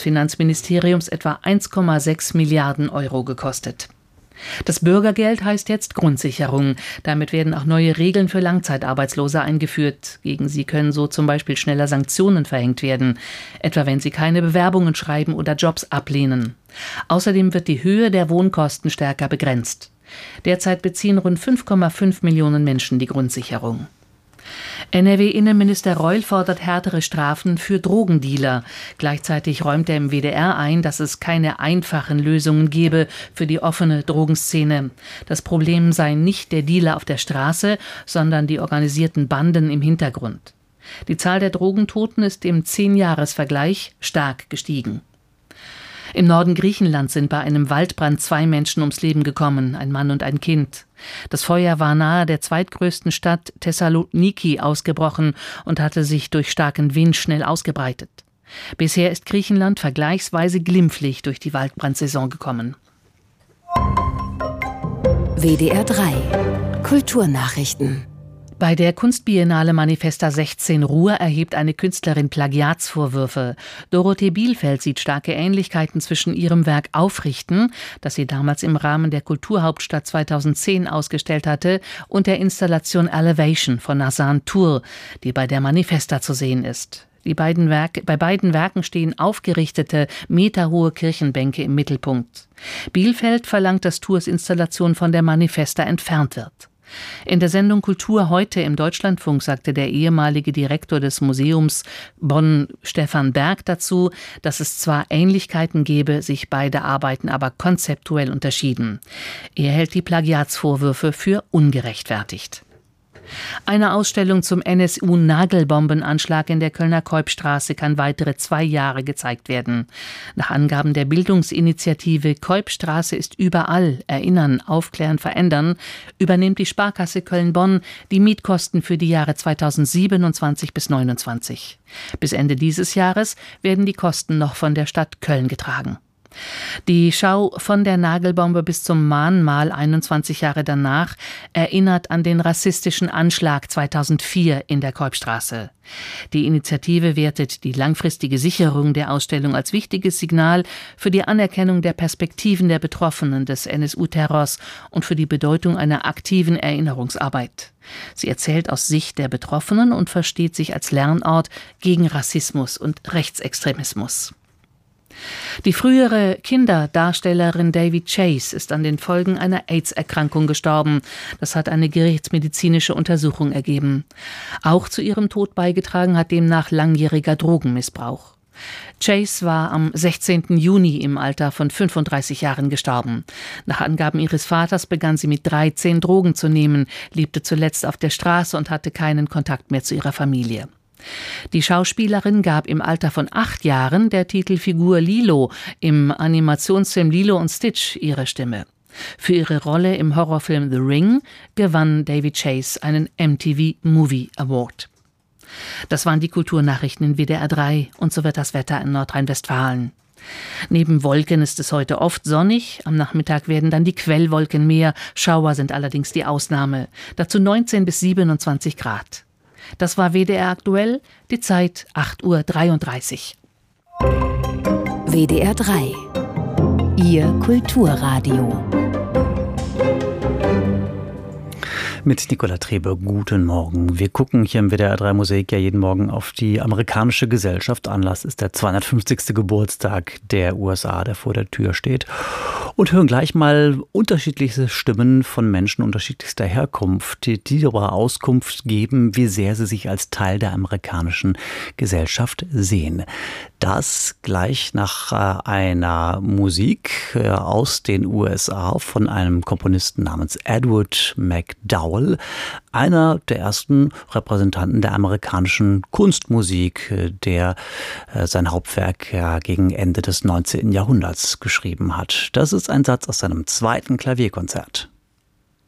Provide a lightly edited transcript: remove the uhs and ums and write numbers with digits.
Finanzministeriums etwa 1,6 Milliarden Euro gekostet. Das Bürgergeld heißt jetzt Grundsicherung. Damit werden auch neue Regeln für Langzeitarbeitslose eingeführt. Gegen sie können so zum Beispiel schneller Sanktionen verhängt werden, etwa wenn sie keine Bewerbungen schreiben oder Jobs ablehnen. Außerdem wird die Höhe der Wohnkosten stärker begrenzt. Derzeit beziehen rund 5,5 Millionen Menschen die Grundsicherung. NRW-Innenminister Reul fordert härtere Strafen für Drogendealer. Gleichzeitig räumt er im WDR ein, dass es keine einfachen Lösungen gebe für die offene Drogenszene. Das Problem sei nicht der Dealer auf der Straße, sondern die organisierten Banden im Hintergrund. Die Zahl der Drogentoten ist im 10-Jahres-Vergleich stark gestiegen. Im Norden Griechenlands sind bei einem Waldbrand 2 Menschen ums Leben gekommen, ein Mann und ein Kind. Das Feuer war nahe der zweitgrößten Stadt Thessaloniki ausgebrochen und hatte sich durch starken Wind schnell ausgebreitet. Bisher ist Griechenland vergleichsweise glimpflich durch die Waldbrandsaison gekommen. WDR 3 Kulturnachrichten. Bei der Kunstbiennale Manifesta 16 Ruhr erhebt eine Künstlerin Plagiatsvorwürfe. Dorothee Bielfeld sieht starke Ähnlichkeiten zwischen ihrem Werk Aufrichten, das sie damals im Rahmen der Kulturhauptstadt 2010 ausgestellt hatte, und der Installation Elevation von Nazan Tour, die bei der Manifesta zu sehen ist. Bei beiden Werken stehen aufgerichtete, meterhohe Kirchenbänke im Mittelpunkt. Bielfeld verlangt, dass Tours Installation von der Manifesta entfernt wird. In der Sendung Kultur heute im Deutschlandfunk sagte der ehemalige Direktor des Museums Bonn, Stefan Berg, dazu, dass es zwar Ähnlichkeiten gebe, sich beide Arbeiten aber konzeptuell unterschieden. Er hält die Plagiatsvorwürfe für ungerechtfertigt. Eine Ausstellung zum NSU-Nagelbombenanschlag in der Kölner Keupstraße kann weitere 2 Jahre gezeigt werden. Nach Angaben der Bildungsinitiative Keupstraße ist überall Erinnern, Aufklären, Verändern, übernimmt die Sparkasse Köln-Bonn die Mietkosten für die Jahre 2027 bis 2029. Bis Ende dieses Jahres werden die Kosten noch von der Stadt Köln getragen. Die Schau von der Nagelbombe bis zum Mahnmal 21 Jahre danach erinnert an den rassistischen Anschlag 2004 in der Keupstraße. Die Initiative wertet die langfristige Sicherung der Ausstellung als wichtiges Signal für die Anerkennung der Perspektiven der Betroffenen des NSU-Terrors und für die Bedeutung einer aktiven Erinnerungsarbeit. Sie erzählt aus Sicht der Betroffenen und versteht sich als Lernort gegen Rassismus und Rechtsextremismus. Die frühere Kinderdarstellerin Davi Chase ist an den Folgen einer AIDS-Erkrankung gestorben. Das hat eine gerichtsmedizinische Untersuchung ergeben. Auch zu ihrem Tod beigetragen hat demnach langjähriger Drogenmissbrauch. Chase war am 16. Juni im Alter von 35 Jahren gestorben. Nach Angaben ihres Vaters begann sie mit 13 Drogen zu nehmen, lebte zuletzt auf der Straße und hatte keinen Kontakt mehr zu ihrer Familie. Die Schauspielerin gab im Alter von 8 Jahren der Titelfigur Lilo im Animationsfilm Lilo und Stitch ihre Stimme. Für ihre Rolle im Horrorfilm The Ring gewann Davi Chase einen MTV Movie Award. Das waren die Kulturnachrichten in WDR 3 und so wird das Wetter in Nordrhein-Westfalen. Neben Wolken ist es heute oft sonnig, am Nachmittag werden dann die Quellwolken mehr, Schauer sind allerdings die Ausnahme. Dazu 19 bis 27 Grad. Das war WDR aktuell, die Zeit 8:33 Uhr. WDR 3, Ihr Kulturradio. Mit Nicola Trebe, guten Morgen. Wir gucken hier im WDR 3 Musik ja jeden Morgen auf die amerikanische Gesellschaft. Anlass ist der 250. Geburtstag der USA, der vor der Tür steht. Und hören gleich mal unterschiedliche Stimmen von Menschen unterschiedlichster Herkunft, die darüber Auskunft geben, wie sehr sie sich als Teil der amerikanischen Gesellschaft sehen. Das gleich nach einer Musik aus den USA von einem Komponisten namens Edward McDowell, einer der ersten Repräsentanten der amerikanischen Kunstmusik, der sein Hauptwerk ja gegen Ende des 19. Jahrhunderts geschrieben hat. Das ist ein Satz aus seinem zweiten Klavierkonzert.